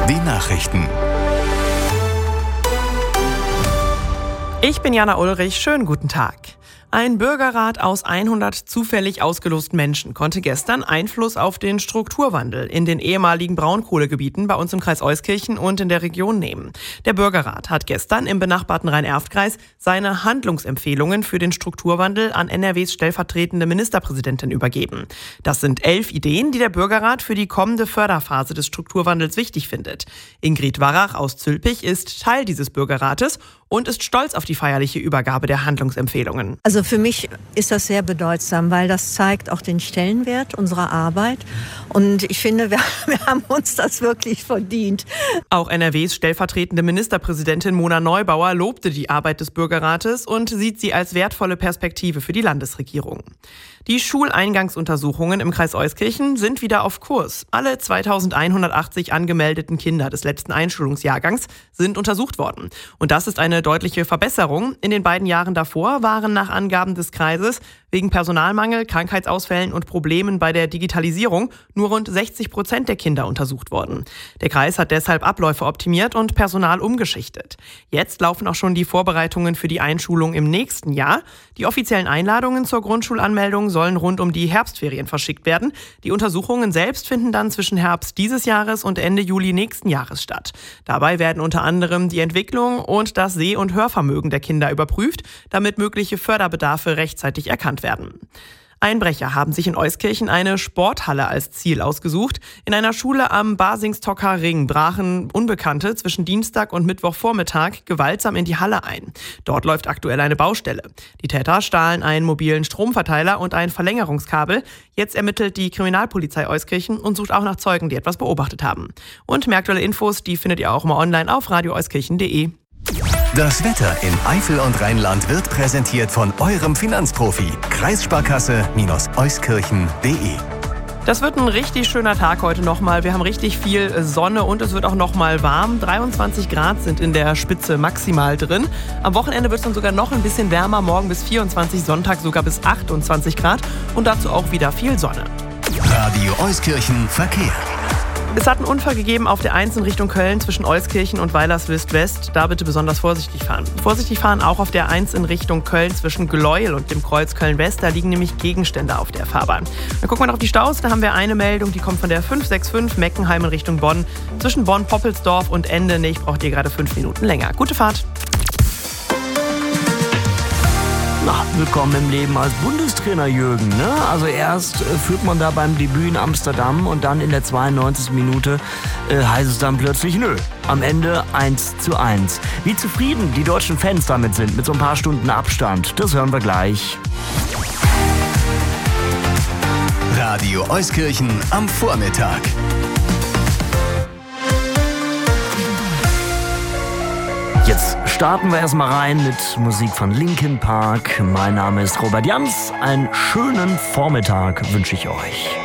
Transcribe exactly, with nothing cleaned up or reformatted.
Die Nachrichten. Ich bin Jana Ulrich, schönen guten Tag. Ein Bürgerrat aus hundert zufällig ausgelosten Menschen konnte gestern Einfluss auf den Strukturwandel in den ehemaligen Braunkohlegebieten bei uns im Kreis Euskirchen und in der Region nehmen. Der Bürgerrat hat gestern im benachbarten Rhein-Erft-Kreis seine Handlungsempfehlungen für den Strukturwandel an N R Ws stellvertretende Ministerpräsidentin übergeben. Das sind elf Ideen, die der Bürgerrat für die kommende Förderphase des Strukturwandels wichtig findet. Ingrid Warrach aus Zülpich ist Teil dieses Bürgerrates und ist stolz auf die feierliche Übergabe der Handlungsempfehlungen. Also für mich ist das sehr bedeutsam, weil das zeigt auch den Stellenwert unserer Arbeit. Und ich finde, wir, wir haben uns das wirklich verdient. Auch N R Ws stellvertretende Ministerpräsidentin Mona Neubauer lobte die Arbeit des Bürgerrates und sieht sie als wertvolle Perspektive für die Landesregierung. Die Schuleingangsuntersuchungen im Kreis Euskirchen sind wieder auf Kurs. Alle zweitausendeinhundertachtzig angemeldeten Kinder des letzten Einschulungsjahrgangs sind untersucht worden. Und das ist eine deutliche Verbesserung. In den beiden Jahren davor waren nach Angaben des Kreises wegen Personalmangel, Krankheitsausfällen und Problemen bei der Digitalisierung nur rund sechzig Prozent der Kinder untersucht worden. Der Kreis hat deshalb Abläufe optimiert und Personal umgeschichtet. Jetzt laufen auch schon die Vorbereitungen für die Einschulung im nächsten Jahr. Die offiziellen Einladungen zur Grundschulanmeldung sollen rund um die Herbstferien verschickt werden. Die Untersuchungen selbst finden dann zwischen Herbst dieses Jahres und Ende Juli nächsten Jahres statt. Dabei werden unter anderem die Entwicklung und das Seh- und Hörvermögen der Kinder überprüft, damit mögliche Förderbedarfe rechtzeitig erkannt werden. Einbrecher haben sich in Euskirchen eine Sporthalle als Ziel ausgesucht. In einer Schule am Basingstocker Ring brachen Unbekannte zwischen Dienstag und Mittwochvormittag gewaltsam in die Halle ein. Dort läuft aktuell eine Baustelle. Die Täter stahlen einen mobilen Stromverteiler und ein Verlängerungskabel. Jetzt ermittelt die Kriminalpolizei Euskirchen und sucht auch nach Zeugen, die etwas beobachtet haben. Und mehr aktuelle Infos, die findet ihr auch immer online auf radio euskirchen punkt de. Das Wetter in Eifel und Rheinland wird präsentiert von eurem Finanzprofi. Kreissparkasse-Euskirchen punkt de. Das wird ein richtig schöner Tag heute nochmal. Wir haben richtig viel Sonne und es wird auch nochmal warm. dreiundzwanzig Grad sind in der Spitze maximal drin. Am Wochenende wird es dann sogar noch ein bisschen wärmer. Morgen bis vierundzwanzig, Sonntag sogar bis achtundzwanzig Grad. Und dazu auch wieder viel Sonne. Radio Euskirchen Verkehr. Es hat einen Unfall gegeben auf der eins in Richtung Köln zwischen Euskirchen und Weilerswist West. Da bitte besonders vorsichtig fahren. Vorsichtig fahren auch auf der eins in Richtung Köln zwischen Gleuel und dem Kreuz Köln West. Da liegen nämlich Gegenstände auf der Fahrbahn. Dann gucken wir noch auf die Staus. Da haben wir eine Meldung, die kommt von der fünf sechs fünf Meckenheim in Richtung Bonn. Zwischen Bonn-Poppelsdorf und Endenich braucht ihr gerade fünf Minuten länger. Gute Fahrt. Na, willkommen im Leben als Bundestrainer, Jürgen. Ne? Also erst äh, führt man da beim Debüt in Amsterdam und dann in der zweiundneunzigsten Minute äh, heißt es dann plötzlich nö. Am Ende eins zu eins. Wie zufrieden die deutschen Fans damit sind, mit so ein paar Stunden Abstand, das hören wir gleich. Radio Euskirchen am Vormittag. Jetzt starten wir erstmal rein mit Musik von Linkin Park. Mein Name ist Robert Jans. Einen schönen Vormittag wünsche ich euch.